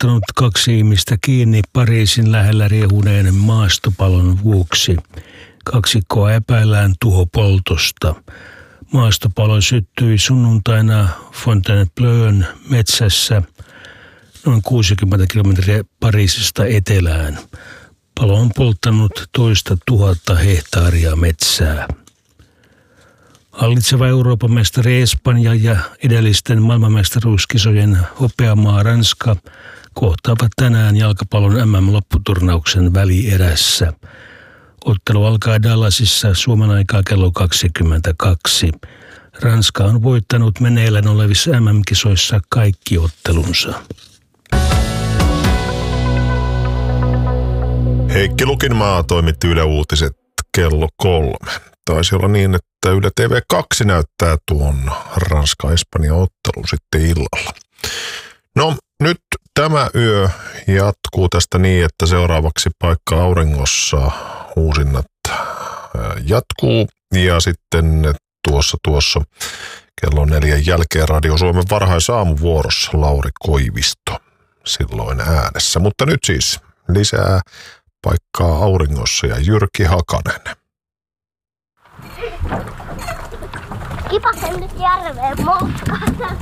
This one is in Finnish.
ottanut 2 ihmistä kiinni Pariisin lähellä riehuneen maastopalon vuoksi. 2 epäillään tuhopoltosta. Maastopalo syttyi sunnuntaina Fontainebleau'n metsässä noin 60 kilometriä Pariisista etelään. Palo on polttanut 2 000 hehtaaria metsää. Hallitseva Euroopan mestari Espanja ja edellisten maailmanmestaruuskisojen hopeamaa Ranska kohtaavat tänään jalkapallon MM-lopputurnauksen välierässä. Ottelu alkaa Dallasissa Suomen aikaa kello 22. Ranska on voittanut meneillään olevissa MM-kisoissa kaikki ottelunsa. Heikki Lukinmaa toimitti Yle Uutiset kello 3. Taisi olla niin, että Yle TV2 näyttää tuon Ranska-Espanja-ottelun sitten illalla. No nyt tämä yö jatkuu tästä niin, että seuraavaksi Paikka auringossa uusinnat jatkuu ja sitten tuossa kello 4 jälkeen Radio Suomen varhaisaamuvuorossa Lauri Koivisto silloin äänessä. Mutta nyt siis lisää Paikkaa auringossa ja Jyrki Hakanen. Kipasen nyt järveen moskaan.